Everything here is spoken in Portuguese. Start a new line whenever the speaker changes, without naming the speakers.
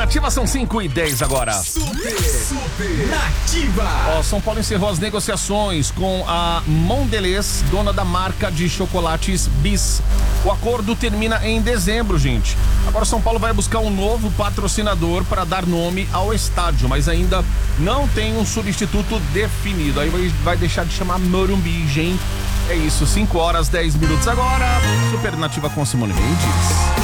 Nativa, são 5h10 agora.
Super Nativa.
Ó, São Paulo encerrou as negociações com a Mondelez, dona da marca de chocolates Bis. O acordo termina em dezembro, gente. Agora São Paulo vai buscar um novo patrocinador para dar nome ao estádio, mas ainda não tem um substituto definido. Aí vai deixar de chamar Morumbi, gente. É isso, 5h10 agora. Super Nativa com Simone Mendes.